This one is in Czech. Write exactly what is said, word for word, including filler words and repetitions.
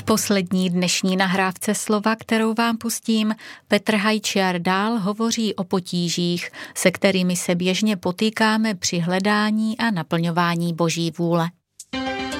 V poslední dnešní nahrávce slova, kterou vám pustím, Petr Hajčiar dál hovoří o potížích, se kterými se běžně potýkáme při hledání a naplňování Boží vůle.